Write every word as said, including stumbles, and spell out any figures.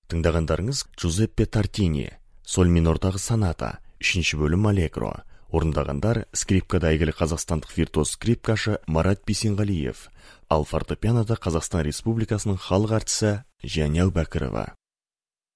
Тыңдағандарыңыз Джузеппе Тартини, соль минордағы соната, үшінші бөлім аллегро. Орындағандар скрипкада әйгілі қазақстандық виртуоз скрипкашы Марат Бисенғалиев, ал фортепианода Қазақстан Республикасының халық әртісі Жәния Әубәкірова.